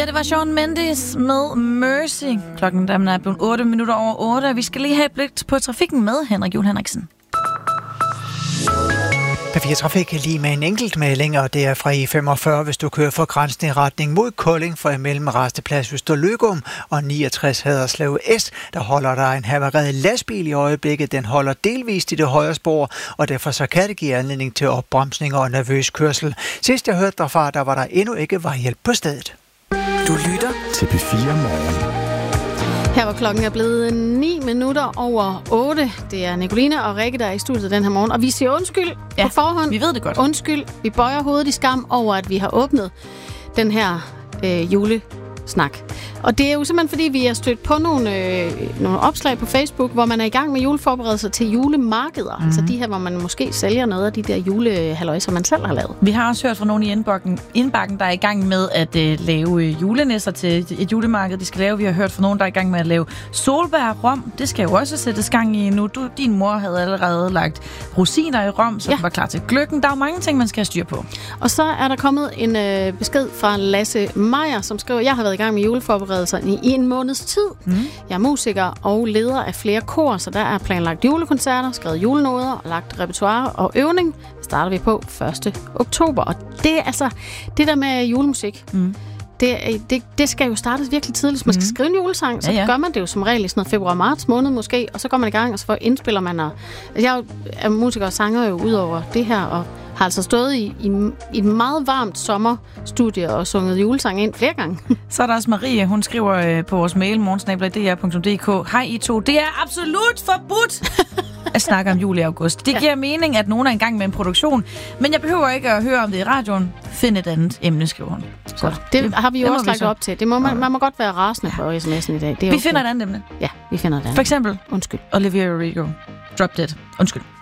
Ja, det var Shawn Mendes med Mercy. Klokken er blevet 8 minutter over 8, vi skal lige have et blik på trafikken med Henrik Juhl Henriksen. P4 Trafik lige med en enkelt melding, og det er fra I45, hvis du kører fra grænsen i retning mod Kolding, for imellem Rasteplads Østerløgum og 69 Haderslev S. Der holder der en havareret lastbil i øjeblikket. Den holder delvist i det højre spor, og derfor så kan det give anledning til opbremsninger og nervøs kørsel. Sidst jeg hørte derfra, der var der endnu ikke vejhjælp på stedet. Du lytter til P4 Morgen. Her var klokken er blevet 9 minutter over 8. Det er Nicoline og Rikke, der er i studiet den her morgen. Og vi siger undskyld på forhånd. Vi ved det godt. Undskyld. Vi bøjer hovedet i skam over, at vi har åbnet den her julesnak. Og det er jo simpelthen, fordi vi har stødt på nogle opslag på Facebook, hvor man er i gang med juleforberedelser til julemarkeder. Mm-hmm. Altså de her, hvor man måske sælger noget af de der julehalløjser, man selv har lavet. Vi har også hørt fra nogen i indbakken, der er i gang med at lave julenisser til et julemarked, de skal lave. Vi har hørt fra nogen, der er i gang med at lave solbær-rom. Det skal jo også sættes gang i nu. Din mor havde allerede lagt rosiner i rom, så den var klar til gløggen. Der er jo mange ting, man skal have styr på. Og så er der kommet en besked fra Lasse Meier, som skriver, jeg har været i gang med juleforberedelser i en måneds tid. Jeg er musiker og leder af flere kor, så der er planlagt julekoncerter, skrevet julenoder og lagt repertoire og øvning. Det starter vi på 1. oktober. Og det er altså det der med julemusik. Det skal jo startes virkelig tidligt. Hvis man skal skrive en julesang, så gør man det jo som regel i sådan noget februar-marts måned måske, og så går man i gang, og så indspiller man. Jeg er musiker og sanger jo ud over det her, og har altså stået i et meget varmt sommerstudie og sunget julesang ind flere gange. Så er der også Marie, hun skriver på vores mail morgensnabel.dr.dk: Hej I to, det er absolut forbudt at snakke om jul i august. Det giver mening, at nogen er i gang med en produktion, men jeg behøver ikke at høre om det i radioen. Find et andet emne, skriver hun. Så det har vi jo også lagt op til. Det må man må godt være rasende på sms'en i dag. Det er vi finder et andet emne. Ja, vi finder et andet. For eksempel, undskyld, Olivia Rodrigo, Drop Dead. Undskyld.